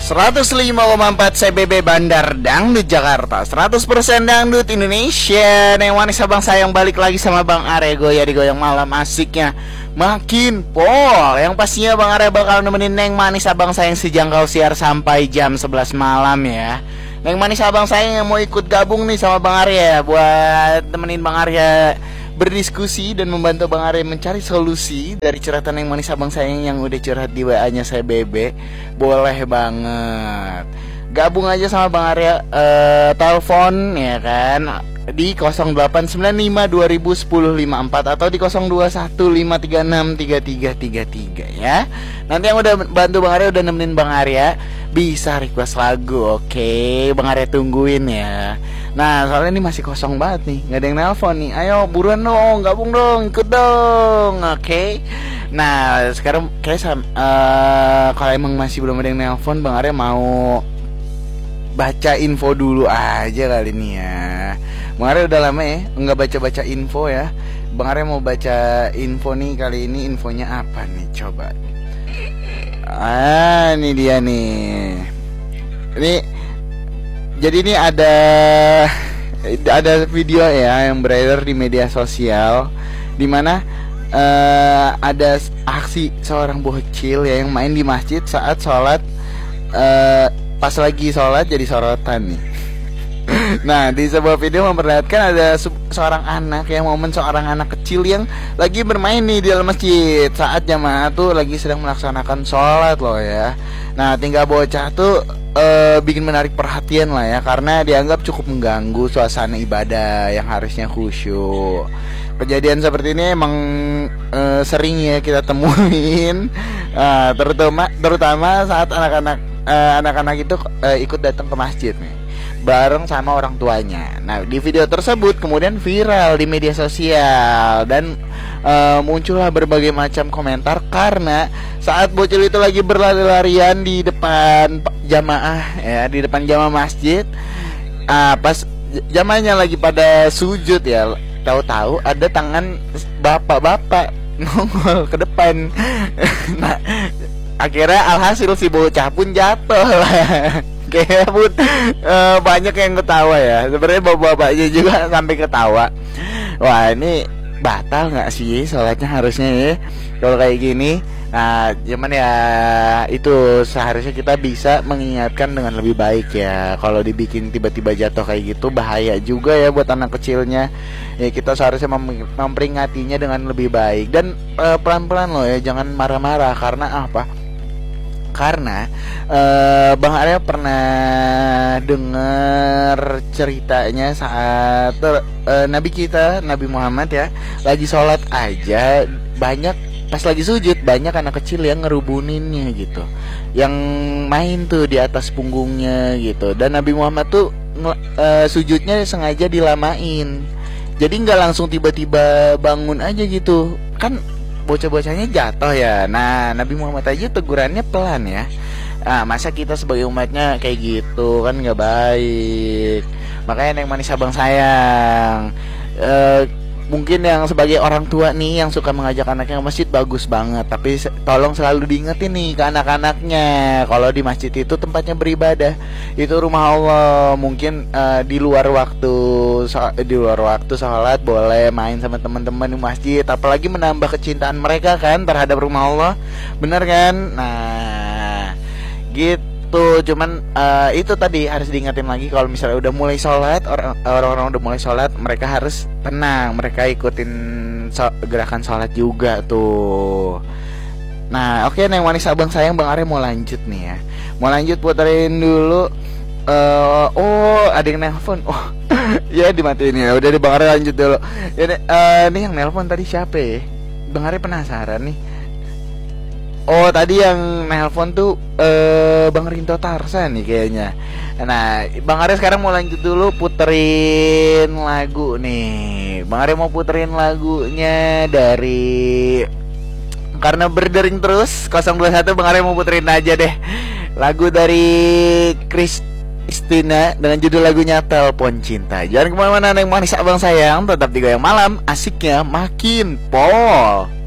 105,4 CBB Bandar Dangdut Jakarta, 100% Dangdut Indonesia. Neng manis abang sayang balik lagi sama Bang Are. Goyah digoyang malam asiknya makin pol. Yang pastinya Bang Are bakal nemenin Neng manis abang sayang sejangkau siar sampai jam 11 malam ya. Neng manis abang sayang yang mau ikut gabung nih sama Bang Arya buat temenin Bang Arya berdiskusi dan membantu Bang Arya mencari solusi dari curhatan Neng manis abang sayang yang udah curhat di WA-nya saya Bebe. Boleh banget gabung aja sama Bang Arya, telepon ya kan di 0895201054 atau di 0215363333 ya. Nanti yang udah bantu Bang Arya, udah nemenin Bang Arya, bisa request lagu. Oke, Bang Arya tungguin ya. Nah, soalnya ini masih kosong banget nih, nggak ada yang nelpon nih. Ayo buruan dong, gabung dong, ikut dong. Oke. Nah, sekarang kayak kalau emang masih belum ada yang nelpon, Bang Arya mau baca info dulu aja kali ini ya. Bang Arya udah lama ya nggak baca-baca info ya. Bang Arya mau baca info nih, kali ini infonya apa nih, coba. Ini dia nih. Jadi ini ada video ya yang beredar di media sosial, dimana ada aksi seorang bocil ya yang main di masjid saat sholat. Pas lagi sholat jadi sorotan nih. Nah, di sebuah video memperlihatkan ada seorang anak seorang anak kecil yang lagi bermain nih di dalam masjid saat jamaah tuh lagi sedang melaksanakan sholat loh ya. Nah, tinggal bocah tuh bikin menarik perhatian lah ya, karena dianggap cukup mengganggu suasana ibadah yang harusnya khusyuk. Kejadian seperti ini emang sering ya kita temuin, terutama saat anak-anak itu ikut datang ke masjid nih bareng sama orang tuanya. Nah, di video tersebut kemudian viral di media sosial dan muncullah berbagai macam komentar karena saat bocil itu lagi berlari-larian di depan jamaah ya, di depan jamaah masjid. Pas jamaahnya lagi pada sujud ya, tahu-tahu ada tangan bapak-bapak nongol ke depan. Nah, akhirnya alhasil si bocah pun jatuh lah. Kayak pun banyak yang ketawa ya. Sebenarnya bapak-bapaknya juga sampai ketawa. Wah, ini batal nggak sih sholatnya harusnya ya kalau kayak gini. Nah, cuman ya itu seharusnya kita bisa mengingatkan dengan lebih baik ya. Kalau dibikin tiba-tiba jatuh kayak gitu bahaya juga ya buat anak kecilnya. Ya kita seharusnya memperingatinya dengan lebih baik dan pelan-pelan loh ya, jangan marah-marah. Karena apa? Karena Bang Arya pernah dengar ceritanya saat Nabi kita, Nabi Muhammad ya, lagi sholat aja pas lagi sujud banyak anak kecil yang ngerubuninnya gitu, yang main tuh di atas punggungnya gitu. Dan Nabi Muhammad tuh sujudnya sengaja dilamain, jadi nggak langsung tiba-tiba bangun aja gitu kan. Bocah-bocahnya jatuh ya. Nah, Nabi Muhammad aja tegurannya pelan ya. Masa kita sebagai umatnya kayak gitu kan nggak baik. Makanya yang manis abang sayang, mungkin yang sebagai orang tua nih yang suka mengajak anaknya ke masjid bagus banget, tapi tolong selalu diingetin nih ke anak-anaknya kalau di masjid itu tempatnya beribadah, itu rumah Allah. Mungkin di luar waktu sholat boleh main sama teman-teman di masjid, apalagi menambah kecintaan mereka kan terhadap rumah Allah, bener kan? Nah, gitu. Cuman itu tadi harus diingatin lagi, kalau misalnya udah mulai sholat, orang-orang udah mulai sholat, mereka harus tenang, mereka ikutin gerakan sholat juga tuh. Nah, oke, Neng manis abang sayang, Bang Arya mau lanjut nih ya. Mau lanjut, puterin dulu. Ada yang nelpon. Ya dimatiin ya. Udah deh, Bang Arya lanjut dulu. Ya, nih yang nelpon tadi siapa ya? Bang Arya penasaran nih. Tadi yang nelpon tuh Bang Rinto Tarsan nih kayaknya. Nah, Bang Arya sekarang mau lanjut dulu, puterin lagu nih. Bang Arya mau puterin lagunya dari, karena berdering terus 021, Bang Arya mau puterin aja deh lagu dari Christina dengan judul lagunya Telepon Cinta. Jangan kemana-mana, yang manis abang sayang, tetap di Goyang Malam, asiknya makin pol.